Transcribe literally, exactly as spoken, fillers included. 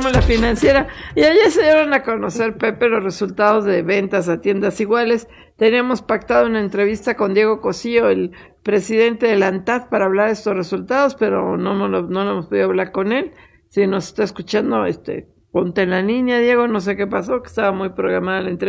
Fórmula Financiera. Y ayer se dieron a conocer, Pepe, los resultados de ventas a tiendas iguales. Teníamos pactado una entrevista con Diego Cosío, el presidente de la ANTAD, para hablar de estos resultados, pero no, no, no, no hemos podido hablar con él. Si nos está escuchando, este, ponte en la línea, Diego, no sé qué pasó, que estaba muy programada la entrevista.